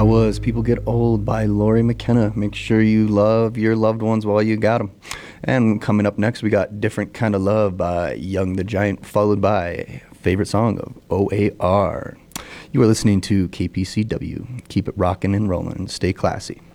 That was People Get Old by Lori McKenna. Make sure you love your loved ones while you got them. And coming up next, we got Different Kind of Love by Young the Giant, followed by Favorite Song of OAR. You are listening to KPCW. Keep it rockin' and rollin'. Stay classy.